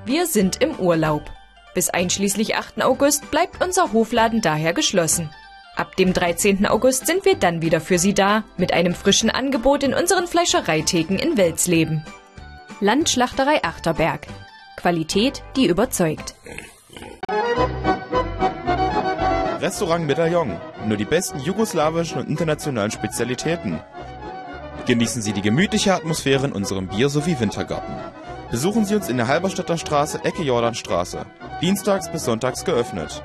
Wir sind im Urlaub. Bis einschließlich 8. August bleibt unser Hofladen daher geschlossen. Ab dem 13. August sind wir dann wieder für Sie da, mit einem frischen Angebot in unseren Fleischereitheken in Welsleben. Landschlachterei Achterberg. Qualität, die überzeugt. Restaurant Medaillon. Nur die besten jugoslawischen und internationalen Spezialitäten. Genießen Sie die gemütliche Atmosphäre in unserem Bier- sowie Wintergarten. Besuchen Sie uns in der Halberstädter Straße, Ecke Jordanstraße. Dienstags bis sonntags geöffnet.